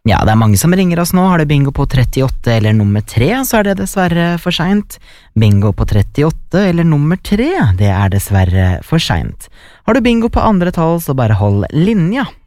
Ja, det mange som ringer oss nå. Har du bingo på 38 eller nummer 3, så det dessverre for sent. Bingo på 38 eller nummer 3, det dessverre for sent. Har du bingo på andre tall, så bare hold linja.